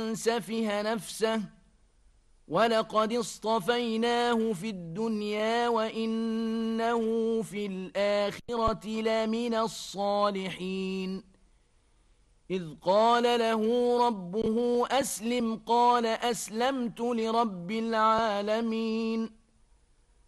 سفه نفسه ولقد اصطفيناه في الدنيا وإنه في الآخرة لمن الصالحين إذ قال له ربه أسلم قال أسلمت لرب العالمين